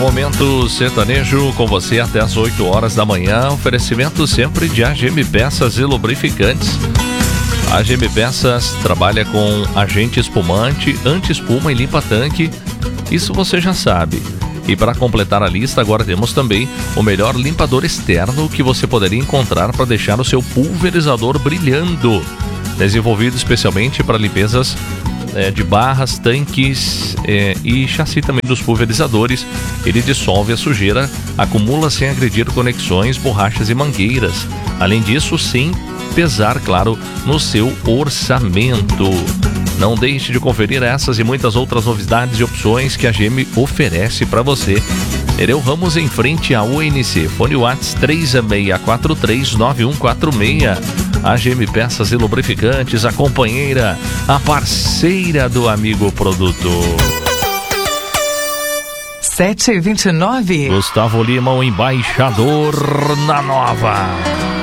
Momento Sertanejo com você até as 8 horas da manhã. Oferecimento sempre de AGM Peças e Lubrificantes. A AGM Peças trabalha com agente espumante, anti-espuma e limpa-tanque. Isso você já sabe. E para completar a lista, agora temos também o melhor limpador externo que você poderia encontrar para deixar o seu pulverizador brilhando. Desenvolvido especialmente para limpezas de barras, tanques e chassi também dos pulverizadores. Ele dissolve a sujeira, acumula sem agredir conexões, borrachas e mangueiras. Além disso, sem pesar, claro, no seu orçamento. Não deixe de conferir essas e muitas outras novidades e opções que a AGM oferece para você. Nereu Ramos, em frente à UNC. Fone WhatsApp 36439146. AGM Peças e Lubrificantes, a companheira, a parceira do amigo produtor. 7h29. Gustavo Lima, o embaixador na nova.